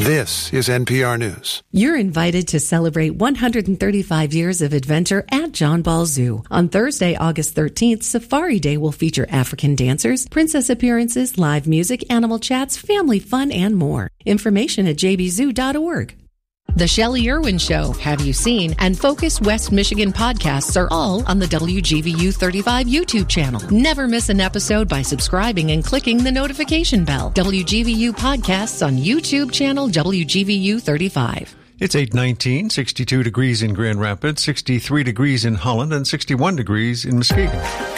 This is NPR News. You're invited to celebrate 135 years of adventure at John Ball Zoo. On Thursday, August 13th, Safari Day will feature African dancers, princess appearances, live music, animal chats, family fun, and more. Information at jbzoo.org. The Shelley Irwin Show, Have You Seen, and Focus West Michigan podcasts are all on the WGVU 35 YouTube channel. Never miss an episode by subscribing and clicking the notification bell. WGVU podcasts on YouTube channel WGVU 35. It's 8:19, 62 degrees in Grand Rapids, 63 degrees in Holland, and 61 degrees in Muskegon.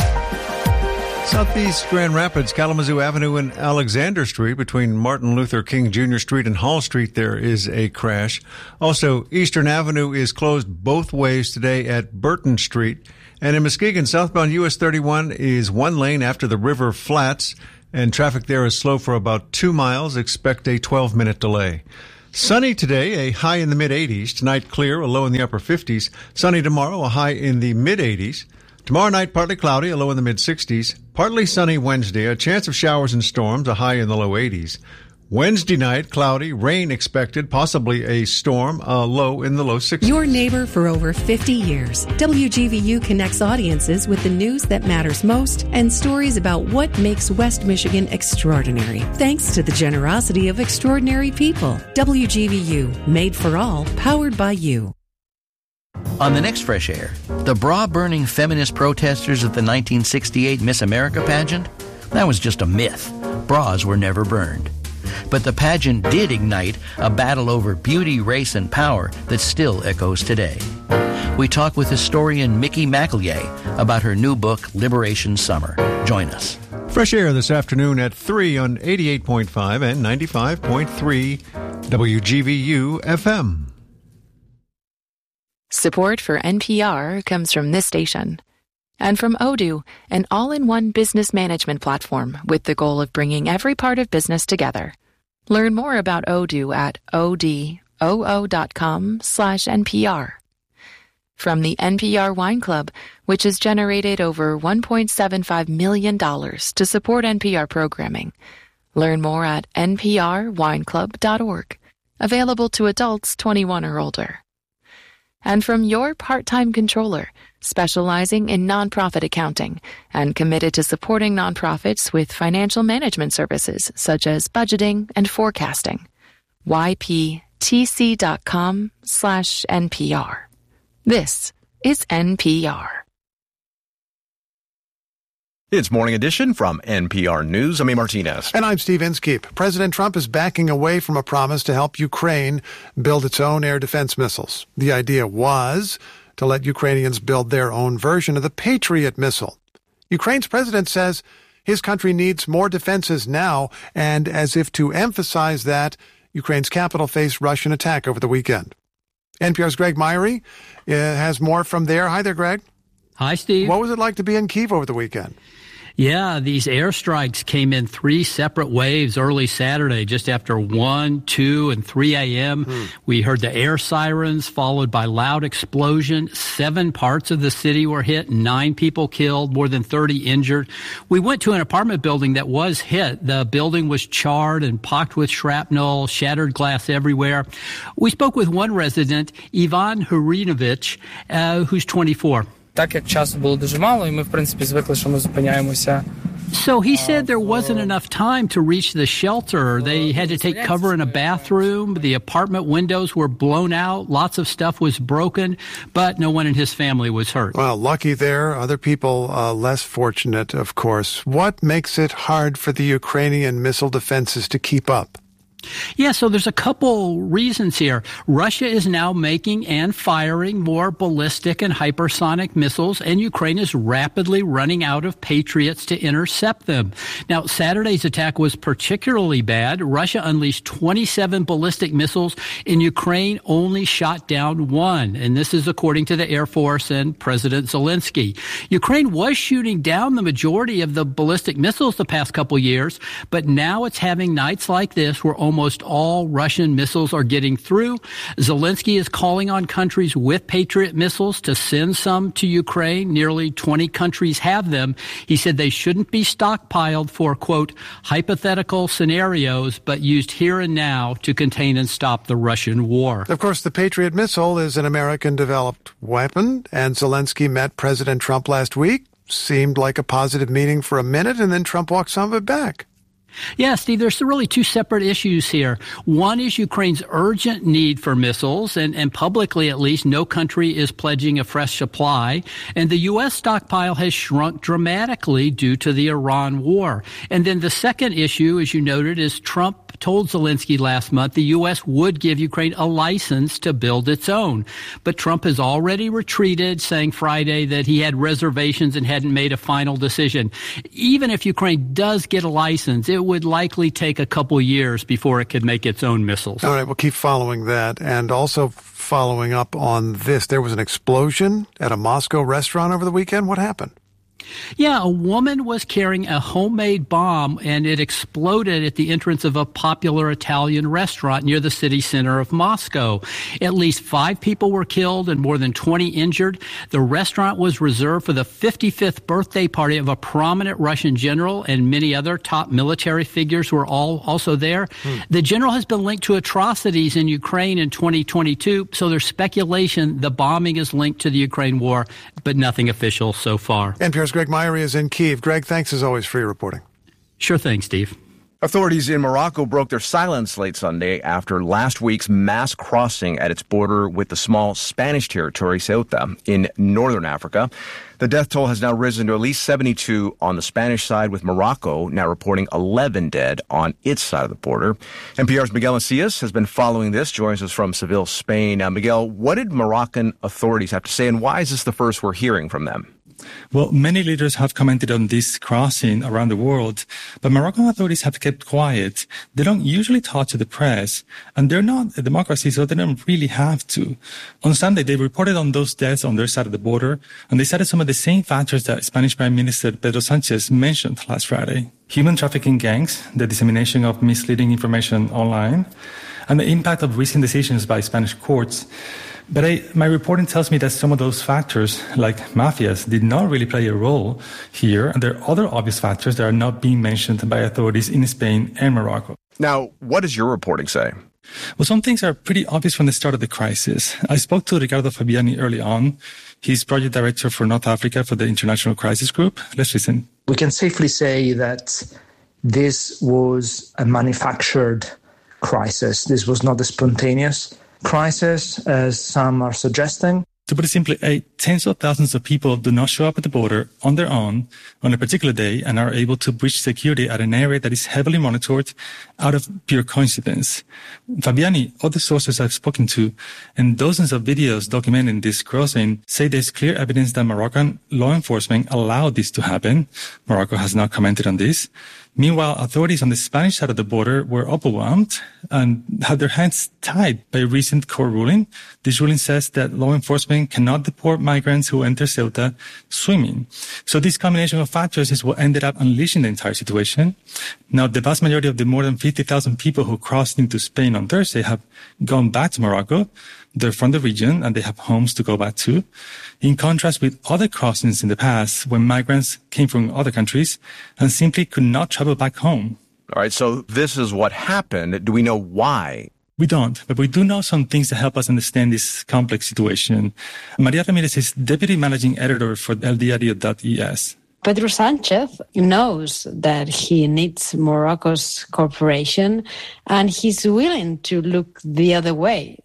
Southeast Grand Rapids, Kalamazoo Avenue and Alexander Street between Martin Luther King Jr. Street and Hall Street, there is a crash. Also, Eastern Avenue is closed both ways today at Burton Street. And in Muskegon, southbound US 31 is one lane after the River Flats, and traffic there is slow for about 2 miles. Expect a 12-minute delay. Sunny today, a high in the mid-80s. Tonight, clear, a low in the upper 50s. Sunny tomorrow, a high in the mid-80s. Tomorrow night, partly cloudy, a low in the mid-60s. Partly sunny Wednesday, a chance of showers and storms, a high in the low 80s. Wednesday night, cloudy, rain expected, possibly a storm, a low in the low 60s. Your neighbor for over 50 years. WGVU connects audiences with the news that matters most and stories about what makes West Michigan extraordinary. Thanks to the generosity of extraordinary people. WGVU, made for all, powered by you. On the next Fresh Air, the bra-burning feminist protesters at the 1968 Miss America pageant? That was just a myth. Bras were never burned. But the pageant did ignite a battle over beauty, race, and power that still echoes today. We talk with historian Mickey McEllier about her new book, Liberation Summer. Join us. Fresh Air this afternoon at 3 on 88.5 and 95.3 WGVU FM. Support for NPR comes from this station and from Odoo, an all-in-one business management platform with the goal of bringing every part of business together. Learn more about Odoo at odoo.com/NPR. From the NPR Wine Club, which has generated over $1.75 million to support NPR programming. Learn more at nprwineclub.org. Available to adults 21 or older. And from your part-time controller, specializing in nonprofit accounting and committed to supporting nonprofits with financial management services such as budgeting and forecasting. yptc.com/NPR. This is NPR. It's Morning Edition from NPR News. I'm A. Martinez. And I'm Steve Inskeep. President Trump is backing away from a promise to help Ukraine build its own air defense missiles. The idea was to let Ukrainians build their own version of the Patriot missile. Ukraine's president says his country needs more defenses now, and as if to emphasize that, Ukraine's capital faced Russian attack over the weekend. NPR's Greg Myrie has more from there. Hi there, Greg. Hi, Steve. What was it like to be in Kyiv over the weekend? Yeah, these airstrikes came in 3 separate waves early Saturday, just after 1, 2, and 3 a.m. We heard the air sirens followed by loud explosion. 7 parts of the city were hit, 9 people killed, more than 30 injured. We went to an apartment building that was hit. The building was charred and pocked with shrapnel, shattered glass everywhere. We spoke with one resident, Ivan Hurinovich, who's 24. Так як часу було дуже мало, і ми, в принципі, звикли, що ми зупиняємося. So he said there wasn't enough time to reach the shelter. They had to take cover in a bathroom. The apartment windows were blown out. Lots of stuff was broken, but no one in his family was hurt. Well, lucky there. Other people less fortunate, of course. What makes it hard for the Ukrainian missile defenses to keep up? Yeah, so there's a couple reasons here. Russia is now making and firing more ballistic and hypersonic missiles, and Ukraine is rapidly running out of Patriots to intercept them. Now, Saturday's attack was particularly bad. Russia unleashed 27 ballistic missiles, and Ukraine only shot down 1. And this is according to the Air Force and President Zelensky. Ukraine was shooting down the majority of the ballistic missiles the past couple years, but now it's having nights like this where almost almost all Russian missiles are getting through. Zelensky is calling on countries with Patriot missiles to send some to Ukraine. Nearly 20 countries have them. He said they shouldn't be stockpiled for, quote, hypothetical scenarios, but used here and now to contain and stop the Russian war. Of course, the Patriot missile is an American-developed weapon, and Zelensky met President Trump last week. Seemed like a positive meeting for a minute, and then Trump walked some of it back. Yeah, Steve, there's really two separate issues here. One is Ukraine's urgent need for missiles, and publicly at least, no country is pledging a fresh supply. And the U.S. stockpile has shrunk dramatically due to the Iran war. And then the second issue, as you noted, is Trump told Zelensky last month the U.S. would give Ukraine a license to build its own. But Trump has already retreated, saying Friday that he had reservations and hadn't made a final decision. Even if Ukraine does get a license, it would likely take a couple years before it could make its own missiles. All right, we'll keep following that. And also following up on this, there was an explosion at a Moscow restaurant over the weekend. What happened? Yeah, a woman was carrying a homemade bomb, and it exploded at the entrance of a popular Italian restaurant near the city center of Moscow. At least 5 people were killed and more than 20 injured. The restaurant was reserved for the 55th birthday party of a prominent Russian general, and many other top military figures were also there. The general has been linked to atrocities in Ukraine in 2022, so there's speculation the bombing is linked to the Ukraine war, but nothing official so far. NPR's Greg Myrie is in Kyiv. Greg, thanks as always for your reporting. Sure thing, Steve. Authorities in Morocco broke their silence late Sunday after last week's mass crossing at its border with the small Spanish territory, Ceuta, in northern Africa. The death toll has now risen to at least 72 on the Spanish side, with Morocco now reporting 11 dead on its side of the border. NPR's Miguel Macias has been following this, joins us from Seville, Spain. Now, Miguel, what did Moroccan authorities have to say, and why is this the first we're hearing from them? Well, many leaders have commented on this crossing around the world, but Moroccan authorities have kept quiet. They don't usually talk to the press, and they're not a democracy, so they don't really have to. On Sunday, they reported on those deaths on their side of the border, and they cited some of the same factors that Spanish Prime Minister Pedro Sanchez mentioned last Friday. Human trafficking gangs, the dissemination of misleading information online, and the impact of recent decisions by Spanish courts. But my reporting tells me that some of those factors, like mafias, did not really play a role here. And there are other obvious factors that are not being mentioned by authorities in Spain and Morocco. Now, what does your reporting say? Well, some things are pretty obvious from the start of the crisis. I spoke to Ricardo Fabiani early on. He's project director for North Africa for the International Crisis Group. Let's listen. We can safely say that this was a manufactured crisis. This was not a spontaneous crisis, as some are suggesting. To put it simply, tens of thousands of people do not show up at the border on their own on a particular day and are able to breach security at an area that is heavily monitored out of pure coincidence. Fabiani, other sources I've spoken to, and dozens of videos documenting this crossing say there's clear evidence that Moroccan law enforcement allowed this to happen. Morocco has not commented on this. Meanwhile, authorities on the Spanish side of the border were overwhelmed and had their hands tied by a recent court ruling. This ruling says that law enforcement cannot deport migrants who enter Ceuta swimming. So this combination of factors is what ended up unleashing the entire situation. Now, the vast majority of the more than 50,000 people who crossed into Spain on Thursday have gone back to Morocco. They're from the region and they have homes to go back to. In contrast with other crossings in the past when migrants came from other countries and simply could not travel back home. All right, so this is what happened. Do we know why? We don't, but we do know some things that help us understand this complex situation. Maria Ramirez is deputy managing editor for eldiario.es. Pedro Sanchez knows that he needs Morocco's cooperation and he's willing to look the other way.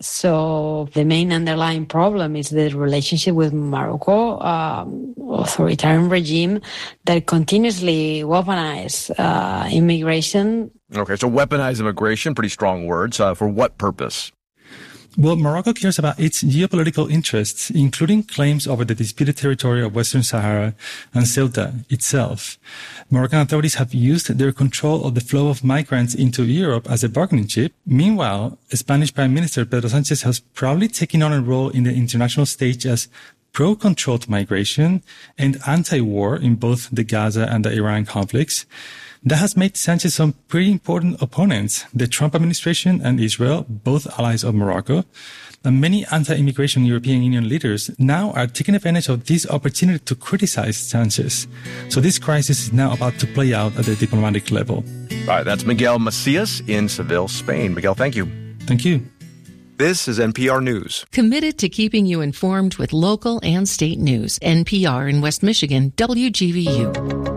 So the main underlying problem is the relationship with Morocco, authoritarian regime that continuously weaponize immigration. Okay, so weaponize immigration, pretty strong words. For what purpose? Well, Morocco cares about its geopolitical interests, including claims over the disputed territory of Western Sahara and Ceuta itself. Moroccan authorities have used their control of the flow of migrants into Europe as a bargaining chip. Meanwhile, Spanish Prime Minister Pedro Sanchez has proudly taken on a role in the international stage as pro-controlled migration and anti-war in both the Gaza and the Iran conflicts. That has made Sanchez some pretty important opponents. The Trump administration and Israel, both allies of Morocco, and many anti-immigration European Union leaders now are taking advantage of this opportunity to criticize Sanchez. So this crisis is now about to play out at the diplomatic level. All right, that's Miguel Macias in Seville, Spain. Miguel, thank you. Thank you. This is NPR News. Committed to keeping you informed with local and state news. NPR in West Michigan, WGVU.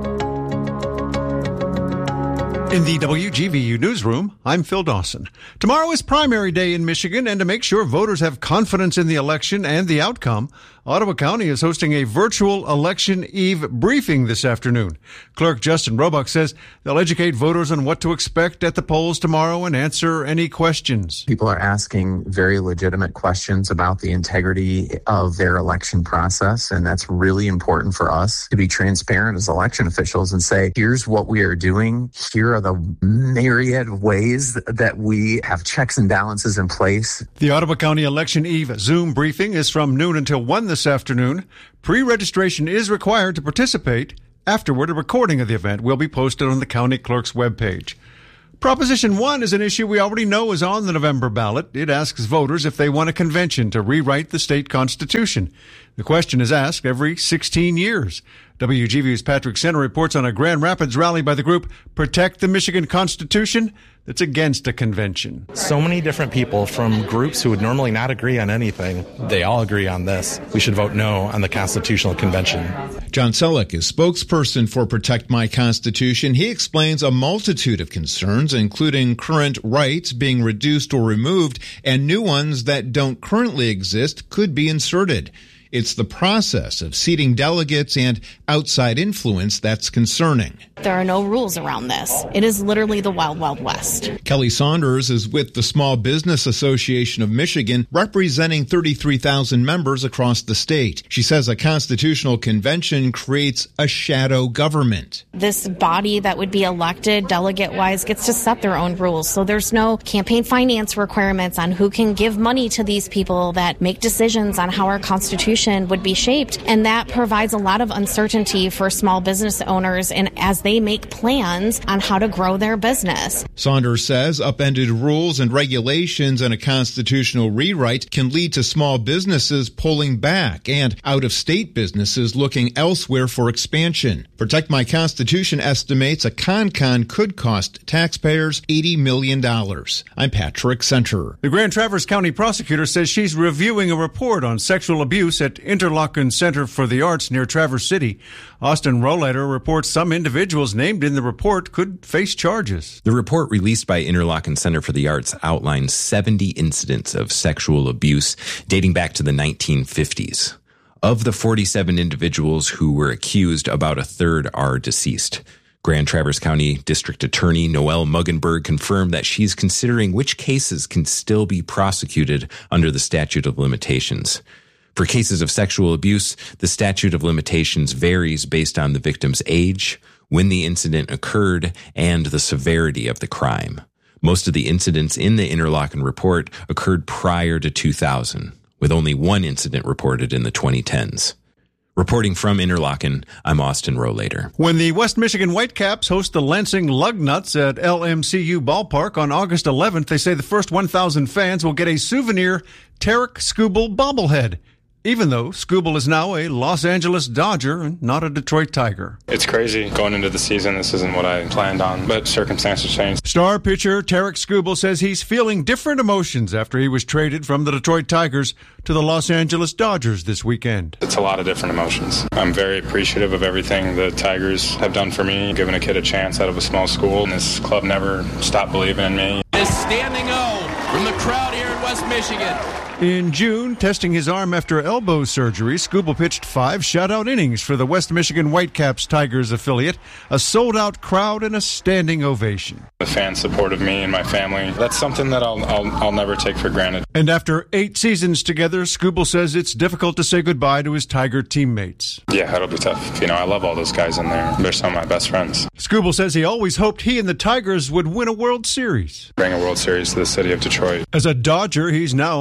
In the WGVU newsroom, I'm Phil Dawson. Tomorrow is primary day in Michigan, and to make sure voters have confidence in the election and the outcome, Ottawa County is hosting a virtual election eve briefing this afternoon. Clerk Justin Roebuck says they'll educate voters on what to expect at the polls tomorrow and answer any questions. People are asking very legitimate questions about the integrity of their election process, and that's really important for us to be transparent as election officials and say, here's what we are doing. Here are the myriad of ways that we have checks and balances in place. The Ottawa County Election Eve Zoom briefing is from noon until 1 this afternoon. Pre-registration is required to participate. Afterward, a recording of the event will be posted on the county clerk's webpage. Proposition 1 is an issue we already know is on the November ballot. It asks voters if they want a convention to rewrite the state constitution. The question is asked every 16 years. WGVU's Patrick Center reports on a Grand Rapids rally by the group Protect the Michigan Constitution that's against a convention. So many different people from groups who would normally not agree on anything, they all agree on this. We should vote no on the Constitutional Convention. John Selleck is spokesperson for Protect My Constitution. He explains a multitude of concerns, including current rights being reduced or removed, and new ones that don't currently exist could be inserted. It's the process of seating delegates and outside influence that's concerning. There are no rules around this. It is literally the wild, wild west. Kelly Saunders is with the Small Business Association of Michigan, representing 33,000 members across the state. She says a constitutional convention creates a shadow government. This body that would be elected delegate-wise gets to set their own rules. So there's no campaign finance requirements on who can give money to these people that make decisions on how our Constitution would be shaped. And that provides a lot of uncertainty for small business owners and as they make plans on how to grow their business. Saunders says upended rules and regulations and a constitutional rewrite can lead to small businesses pulling back and out-of-state businesses looking elsewhere for expansion. Protect My Constitution estimates a con could cost taxpayers $80 million. I'm Patrick Center. The Grand Traverse County prosecutor says she's reviewing a report on sexual abuse at Interlochen Center for the Arts near Traverse City. Austin Rohleder reports some individuals named in the report could face charges. The report released by Interlochen Center for the Arts outlines 70 incidents of sexual abuse dating back to the 1950s. Of the 47 individuals who were accused, about a third are deceased. Grand Traverse County District Attorney Noelle Muggenberg confirmed that she's considering which cases can still be prosecuted under the statute of limitations. For cases of sexual abuse, the statute of limitations varies based on the victim's age, when the incident occurred, and the severity of the crime. Most of the incidents in the Interlochen report occurred prior to 2000, with only one incident reported in the 2010s. Reporting from Interlochen, I'm Austin Rohleder. When the West Michigan Whitecaps host the Lansing Lugnuts at LMCU Ballpark on August 11th, they say the first 1,000 fans will get a souvenir Tarek Skubal bobblehead, even though Skubal is now a Los Angeles Dodger and not a Detroit Tiger. It's crazy going into the season. This isn't what I planned on, but circumstances change. Star pitcher Tarek Skubal says he's feeling different emotions after he was traded from the Detroit Tigers to the Los Angeles Dodgers this weekend. It's a lot of different emotions. I'm very appreciative of everything the Tigers have done for me, giving a kid a chance out of a small school, and this club never stopped believing in me. This standing O from the crowd here in West Michigan. In June, testing his arm after elbow surgery, Skubal pitched 5 shutout innings for the West Michigan Whitecaps Tigers affiliate, a sold-out crowd and a standing ovation. The fans supported me and my family. That's something that I'll never take for granted. And after 8 seasons together, Skubal says it's difficult to say goodbye to his Tiger teammates. Yeah, it'll be tough. I love all those guys in there. They're some of my best friends. Skubal says he always hoped he and the Tigers would win a World Series. Bring a World Series to the city of Detroit. As a Dodger, he's now on a team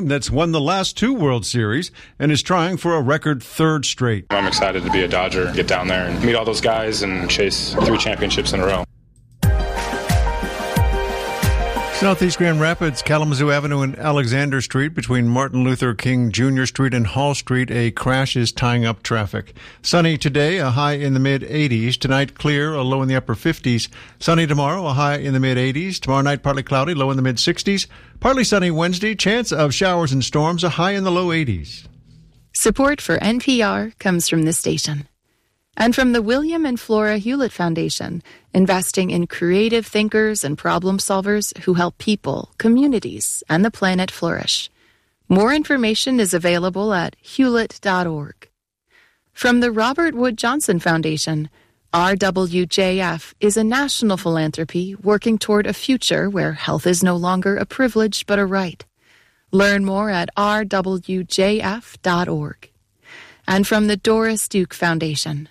team that's won the last 2 World Series and is trying for a record 3rd straight. I'm excited to be a Dodger, get down there and meet all those guys and chase 3 championships in a row. Southeast Grand Rapids, Kalamazoo Avenue and Alexander Street between Martin Luther King Jr. Street and Hall Street, a crash is tying up traffic. Sunny today, a high in the mid-80s. Tonight, clear, a low in the upper 50s. Sunny tomorrow, a high in the mid-80s. Tomorrow night, partly cloudy, low in the mid-60s. Partly sunny Wednesday, chance of showers and storms, a high in the low 80s. Support for NPR comes from this station. And from the William and Flora Hewlett Foundation, investing in creative thinkers and problem solvers who help people, communities, and the planet flourish. More information is available at hewlett.org. From the Robert Wood Johnson Foundation, RWJF is a national philanthropy working toward a future where health is no longer a privilege but a right. Learn more at rwjf.org. And from the Doris Duke Foundation.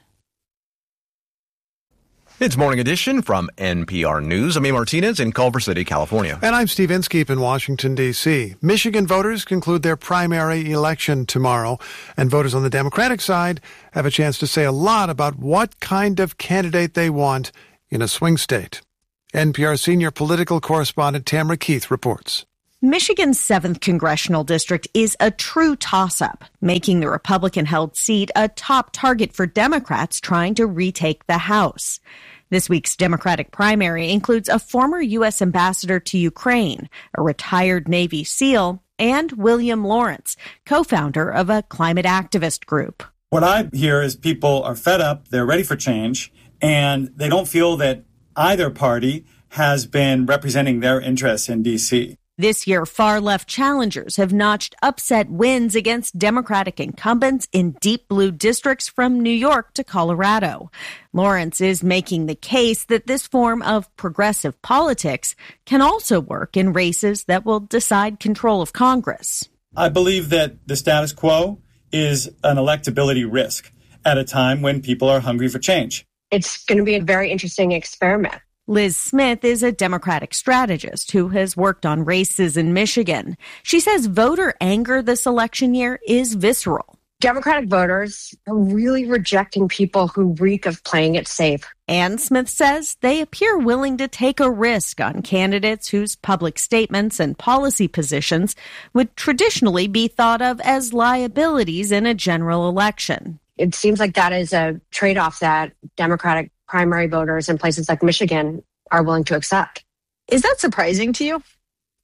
It's Morning Edition from NPR News. I'm A. Martinez in Culver City, California. And I'm Steve Inskeep in Washington, D.C. Michigan voters conclude their primary election tomorrow, and voters on the Democratic side have a chance to say a lot about what kind of candidate they want in a swing state. NPR senior political correspondent Tamara Keith reports. Michigan's 7th congressional district is a true toss-up, making the Republican-held seat a top target for Democrats trying to retake the House. This week's Democratic primary includes a former U.S. ambassador to Ukraine, a retired Navy SEAL, and William Lawrence, co-founder of a climate activist group. What I hear is people are fed up, they're ready for change, and they don't feel that either party has been representing their interests in D.C. This year, far-left challengers have notched upset wins against Democratic incumbents in deep blue districts from New York to Colorado. Lawrence is making the case that this form of progressive politics can also work in races that will decide control of Congress. I believe that the status quo is an electability risk at a time when people are hungry for change. It's going to be a very interesting experiment. Liz Smith is a Democratic strategist who has worked on races in Michigan. She says voter anger this election year is visceral. Democratic voters are really rejecting people who reek of playing it safe. And Smith says they appear willing to take a risk on candidates whose public statements and policy positions would traditionally be thought of as liabilities in a general election. It seems like that is a trade-off that Democratic primary voters in places like Michigan are willing to accept. Is that surprising to you?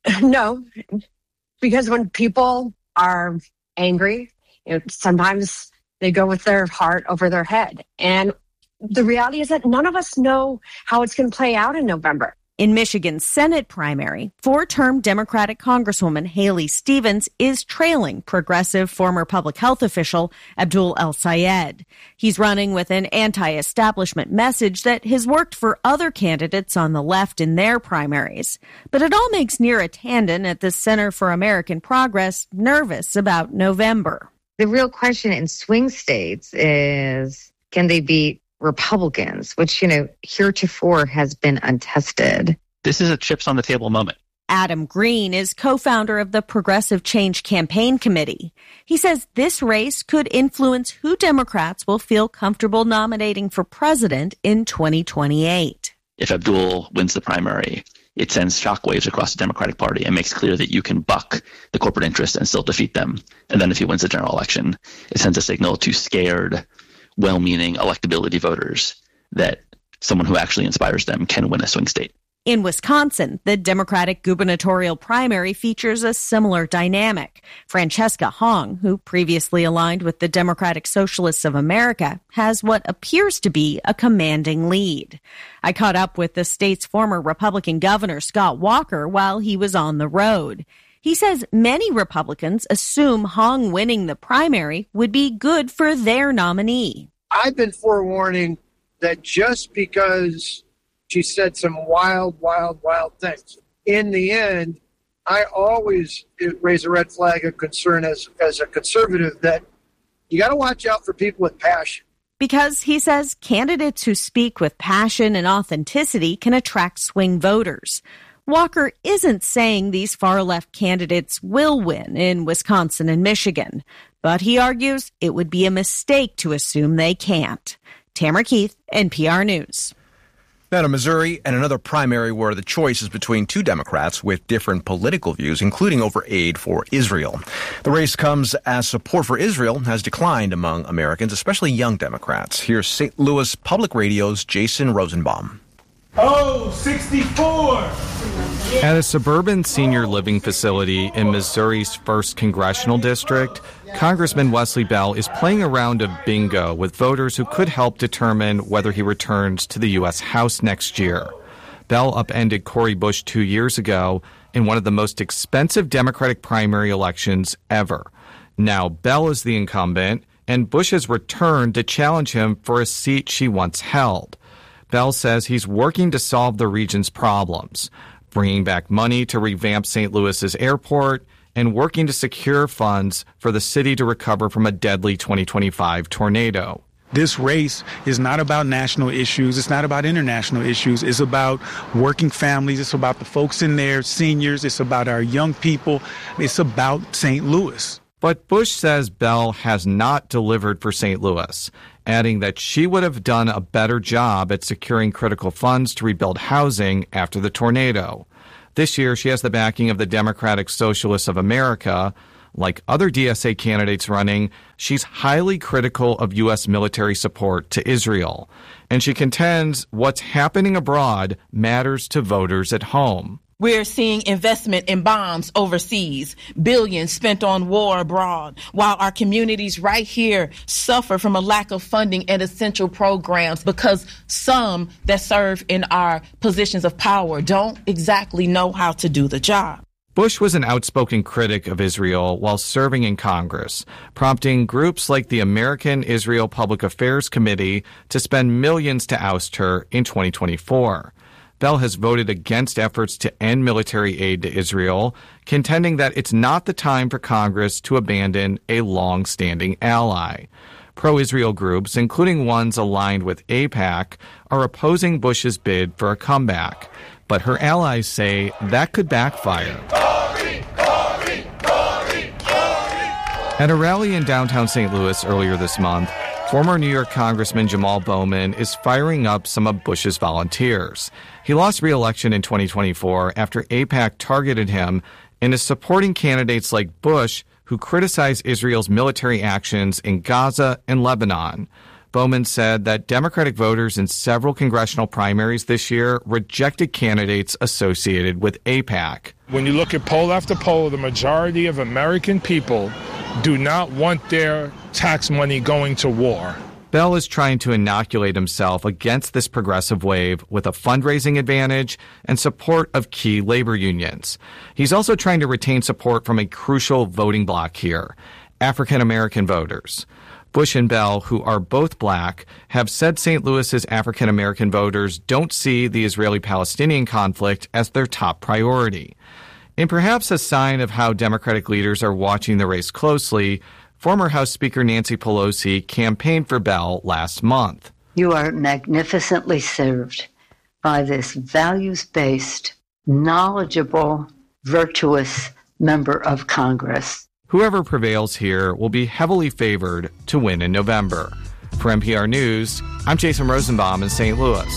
No, because when people are angry, sometimes they go with their heart over their head. And the reality is that none of us know how it's going to play out in November. In Michigan's Senate primary, 4-term Democratic Congresswoman Haley Stevens is trailing progressive former public health official Abdul El-Sayed. He's running with an anti-establishment message that has worked for other candidates on the left in their primaries. But it all makes Neera Tanden at the Center for American Progress nervous about November. The real question in swing states is, can they beat Republicans, which, heretofore has been untested. This is a chips on the table moment. Adam Green is co-founder of the Progressive Change Campaign Committee. He says this race could influence who Democrats will feel comfortable nominating for president in 2028. If Abdul wins the primary, it sends shockwaves across the Democratic Party and makes clear that you can buck the corporate interests and still defeat them. And then if he wins the general election, it sends a signal to scared, well-meaning electability voters that someone who actually inspires them can win a swing state. In Wisconsin, the Democratic gubernatorial primary features a similar dynamic. Francesca Hong, who previously aligned with the Democratic Socialists of America, has what appears to be a commanding lead. I caught up with the state's former Republican governor, Scott Walker, while he was on the road. He says many Republicans assume Hong winning the primary would be good for their nominee. I've been forewarning that just because she said some wild things, in the end, I always raise a red flag of concern as a conservative that you got to watch out for people with passion. Because, he says, candidates who speak with passion and authenticity can attract swing voters. Walker isn't saying these far-left candidates will win in Wisconsin and Michigan, but he argues it would be a mistake to assume they can't. Tamara Keith, NPR News. Now to Missouri and another primary where the choice is between two Democrats with different political views, including over aid for Israel. The race comes as support for Israel has declined among Americans, especially young Democrats. Here's St. Louis Public Radio's Jason Rosenbaum. Oh, 64! At a suburban senior living facility in Missouri's 1st Congressional District, Congressman Wesley Bell is playing a round of bingo with voters who could help determine whether he returns to the U.S. House next year. Bell upended Cori Bush 2 years ago in one of the most expensive Democratic primary elections ever. Now Bell is the incumbent, and Bush has returned to challenge him for a seat she once held. Bell says he's working to solve the region's problems, bringing back money to revamp St. Louis's airport, and working to secure funds for the city to recover from a deadly 2025 tornado. This race is not about national issues. It's not about international issues. It's about working families. It's about the folks in there, seniors. It's about our young people. It's about St. Louis. But Bush says Bell has not delivered for St. Louis, adding that she would have done a better job at securing critical funds to rebuild housing after the tornado. This year, she has the backing of the Democratic Socialists of America. Like other DSA candidates running, she's highly critical of U.S. military support to Israel. And she contends what's happening abroad matters to voters at home. We're seeing investment in bombs overseas, billions spent on war abroad, while our communities right here suffer from a lack of funding and essential programs because some that serve in our positions of power don't exactly know how to do the job. Bush was an outspoken critic of Israel while serving in Congress, prompting groups like the American Israel Public Affairs Committee to spend millions to oust her in 2024. Bell has voted against efforts to end military aid to Israel, contending that it's not the time for Congress to abandon a long-standing ally. Pro-Israel groups, including ones aligned with AIPAC, are opposing Bush's bid for a comeback. But her allies say that could backfire. At a rally in downtown St. Louis earlier this month, former New York Congressman Jamal Bowman is firing up some of Bush's volunteers. He lost re-election in 2024 after AIPAC targeted him and is supporting candidates like Bush who criticize Israel's military actions in Gaza and Lebanon. Bowman said that Democratic voters in several congressional primaries this year rejected candidates associated with AIPAC. When you look at poll after poll, the majority of American people do not want their tax money going to war. Bell is trying to inoculate himself against this progressive wave with a fundraising advantage and support of key labor unions. He's also trying to retain support from a crucial voting bloc here, African American voters. Bush and Bell, who are both black, have said St. Louis's African American voters don't see the Israeli-Palestinian conflict as their top priority. In perhaps a sign of how Democratic leaders are watching the race closely, former House Speaker Nancy Pelosi campaigned for Bell last month. You are magnificently served by this values-based, knowledgeable, virtuous member of Congress. Whoever prevails here will be heavily favored to win in November. For NPR News, I'm Jason Rosenbaum in St. Louis.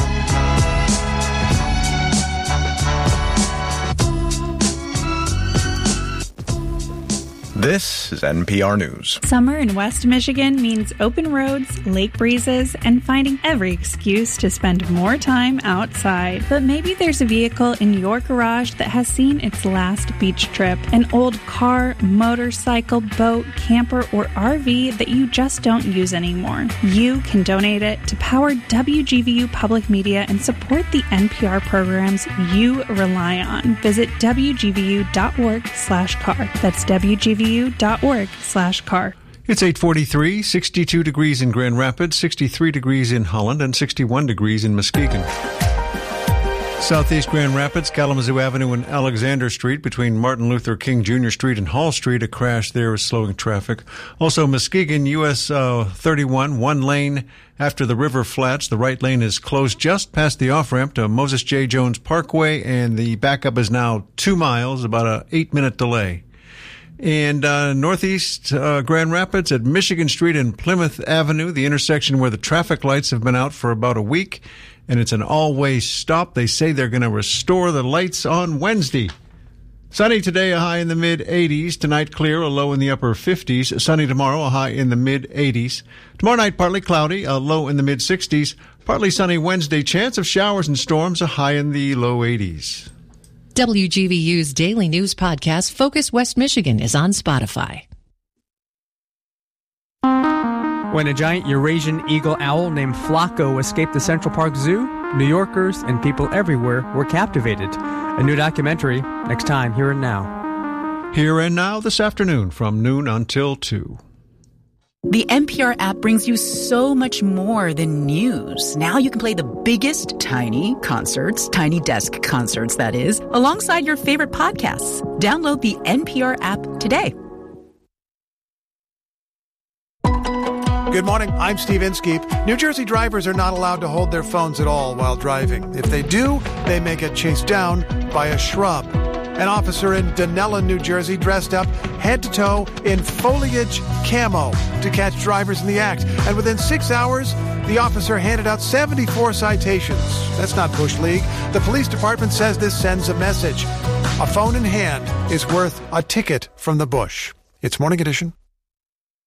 This is NPR News. Summer in West Michigan means open roads, lake breezes, and finding every excuse to spend more time outside. But maybe there's a vehicle in your garage that has seen its last beach trip. An old car, motorcycle, boat, camper, or RV that you just don't use anymore. You can donate it to power WGVU Public Media and support the NPR programs you rely on. Visit WGVU.org/car. That's WGVU.org/car. It's 8:43, 62 degrees in Grand Rapids, 63 degrees in Holland, and 61 degrees in Muskegon. Southeast Grand Rapids, Kalamazoo Avenue and Alexander Street between Martin Luther King Jr. Street and Hall Street. A crash there is slowing traffic. Also, Muskegon, US 31, one lane after the River Flats. The right lane is closed just past the off-ramp to Moses J. Jones Parkway, and the backup is now 2 miles, about an 8-minute delay. And Northeast Grand Rapids at Michigan Street and Plymouth Avenue, the intersection where the traffic lights have been out for about a week, and it's an all-way stop. They say they're going to restore the lights on Wednesday. Sunny today, a high in the mid-80s. Tonight, clear, a low in the upper 50s. Sunny tomorrow, a high in the mid-80s. Tomorrow night, partly cloudy, a low in the mid-60s. Partly sunny Wednesday, chance of showers and storms, a high in the low 80s. WGVU's daily news podcast, Focus West Michigan, is on Spotify. When a giant Eurasian eagle owl named Flacco escaped the Central Park Zoo, New Yorkers and people everywhere were captivated. A new documentary next time, Here and Now. Here and Now this afternoon from noon until 2. The NPR app brings you so much more than news. Now you can play the biggest tiny concerts, tiny desk concerts, that is, alongside your favorite podcasts. Download the NPR app today. Good morning, I'm Steve Inskeep. New Jersey drivers are not allowed to hold their phones at all while driving. If they do, they may get chased down by a shrub. An officer in Dunellen, New Jersey, dressed up head to toe in foliage camo to catch drivers in the act. And within 6 hours, the officer handed out 74 citations. That's not Bush League. The police department says this sends a message. A phone in hand is worth a ticket from the bush. It's Morning Edition.